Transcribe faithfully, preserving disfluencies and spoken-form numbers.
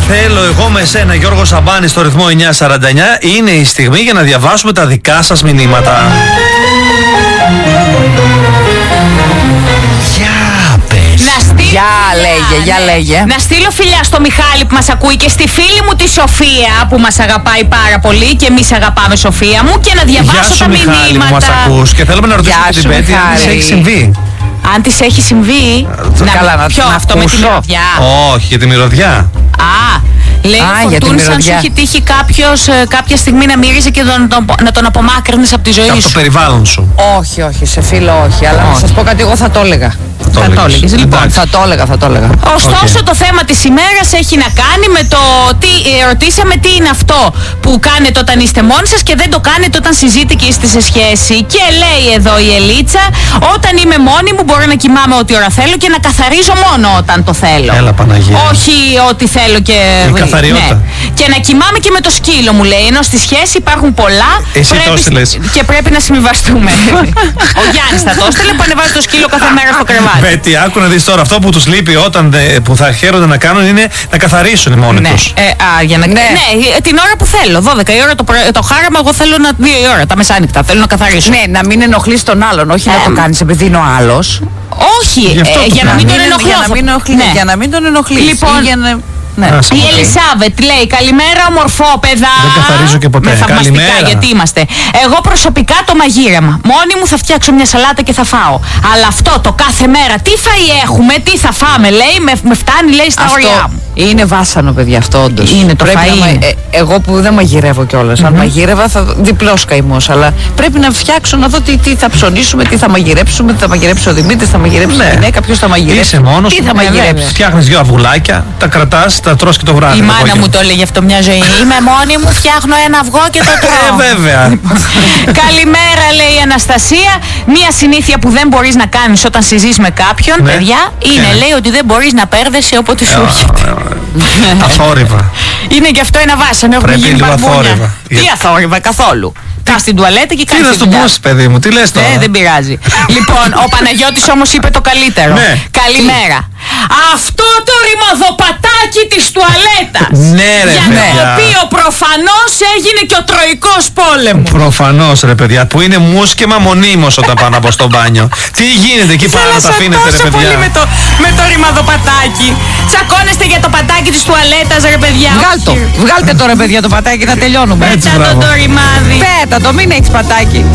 Θέλω εγώ με σένα, Γιώργο Σαμπάνη, στο ρυθμό εννιά σαράντα εννιά. Είναι η στιγμή για να διαβάσουμε τα δικά σας μηνύματα. Για πες. Να στείλω Για φιλιά, λέγε, για ναι. λέγε. Να στείλω φιλιά στο Μιχάλη που μας ακούει και στη φίλη μου τη Σοφία που μας αγαπάει πάρα πολύ και εμείς αγαπάμε, Σοφία μου, και να διαβάσω Γεια σου, τα Μιχάλη, μηνύματα. που μας ακούς. Και θέλουμε να ρωτήσουμε Γεια την σου, Πέτη αν της Μιχάλη. έχει συμβεί. Αν της έχει συμβεί. να- καλά, να- ποιο, να αυτό με τη ακούσω. μυρωδιά. Όχι, για τη μυρωδιά. Α, λέει Α, ο για τη Φορτούνης, αν σου μυρωδιά. έχει τύχει κάποιος ε, κάποια στιγμή να μυρίζει και τον, τον, να τον απομάκρυνες από τη ζωή Από το σου. περιβάλλον σου. Όχι, όχι, σε φίλο όχι. Αλλά να Όχι. σας πω κάτι, εγώ θα το έλεγα. Το Θα το έλεγες. έλεγες, λοιπόν. Εντάξει. Θα το έλεγα, θα το έλεγα. Ωστόσο, Οκ. το θέμα της ημέρας έχει να κάνει με το τι ε, ρωτήσαμε τι είναι αυτό που κάνετε όταν είστε μόνοι σας και δεν το κάνετε όταν συζείτε και είστε σε σχέση. Και λέει εδώ η Ελίτσα, όταν είμαι μόνη μου μπορώ να κοιμάμαι ό,τι ώρα θέλω και να καθαρίζω μόνο όταν το θέλω. Έλα, Παναγία. Όχι ό,τι θέλω και... Η καθαριότητα. Ναι. Και να κοιμάμαι και με το σκύλο, μου λέει. Ενώ στη σχέση υπάρχουν πολλά Εσύ το έστειλες. και πρέπει να συμβιβαστούμε. Ο Γιάννης θα το έστειλε που ανεβάζει το σκύλο κάθε μέρα στο κρεβάτι. Πέτη, άκου να δεις τώρα. Αυτό που τους λείπει όταν δε- που θα χαίρονται να κάνουν είναι να καθαρίσουν οι μόνοι Ναι, τους. ε, α, για να... Ναι. ναι, ε, την ώρα που θέλω. δώδεκα η ώρα το, πρωί- το χάραμα, εγώ θέλω να. δύο η ώρα τα μεσάνυχτα. Θέλω να καθαρίσω. Ναι, να μην ενοχλείς τον άλλον, όχι να Ε, το κάνεις επειδή είναι ο άλλος. Όχι, Γι' αυτό ε, το για να κάνω. μην τον Είναι ενοχλώ. για να μην ενοχλείς. Ναι. Για να μην τον ενοχλείς. Λοιπόν, Ή για να... Ναι. Ας. Η Ελισάβετ λέει: καλημέρα, ομορφόπεδα. Δεν καθαρίζω και ποτέ. Με θαυμαστικά, Καλημέρα. γιατί είμαστε. Εγώ προσωπικά το μαγείρεμα. Μόνη μου θα φτιάξω μια σαλάτα και θα φάω. Αλλά αυτό το κάθε μέρα, τι φαΐ έχουμε, τι θα φάμε, λέει, με, με φτάνει, λέει, στα ωριά μου. είναι βάσανο, παιδιά, αυτό όντως. Είναι το Πρέπει φαΐ να μα- είναι. ε, εγώ που δεν μαγειρεύω κιόλας. Αν μαγείρευα θα διπλός καημός. Αλλά πρέπει να φτιάξω να δω τι, τι θα ψωνίσουμε, τι θα μαγειρέψουμε, τι θα μαγειρέψει ο Δημήτρης, θα μαγειρέψει Ναι. η γυναίκα, ποιος θα μαγειρέψει. Είσαι μόνος Τι σου. θα Ναι, μαγειρέψει. βέβαια. Φτιάχνεις δύο αυγουλάκια, τα κρατάς, τα τρως και το βράδυ. Η το μάνα απόγευμα. μου το έλεγε αυτό μια ζωή. Είμαι μόνη μου, φτιάχνω ένα αυγό και το τρώω. Ε, βέβαια. Καλημέρα, λέει η Αναστασία. Μία συνήθεια που δεν μπορείς να κάνεις όταν συζείς με κάποιον, Ναι. παιδιά, είναι, Ποια? λέει, ότι δεν μπορείς να πέρδεσαι όποτε σου έρχεται. Αθόρυβα. Είναι γι' αυτό ένα βάσανο. Έχουμε Πρέπει γίνει λίγο μπαρμπούνια. αθόρυβα. Τι Για- αθόρυβα, καθόλου. Πας στην τουαλέτα και Τι κάνεις να τη σου δουλειά. πούσεις, παιδί μου, τι λες τώρα. Ναι, δεν πειράζει. Λοιπόν, ο Παναγιώτης όμως είπε το καλύτερο. Ναι. Καλημέρα. Αυτό το ρημαδοπατάκι της τουαλέτας. Ναι, ρε, για παιδιά. το οποίο προφανώς έγινε και ο Τροϊκός πόλεμος. Προφανώς, ρε παιδιά, που είναι μουσκεμα μονίμως όταν πάνε από στο μπάνιο. Τι γίνεται εκεί πάνω, τα αφήνετε, ρε τόσο παιδιά. πολύ με το, με το ρημαδοπατάκι. Τσακώνεστε για το πατάκι της τουαλέτας, ρε παιδιά. Βγάλ' το. Όχι. Βγάλτε τώρα, παιδιά, το πατάκι να τελειώνουμε. Έτσι, Πέτα το μπράβο. το ρημάδι. Πέτα το, μην έχεις πατάκι.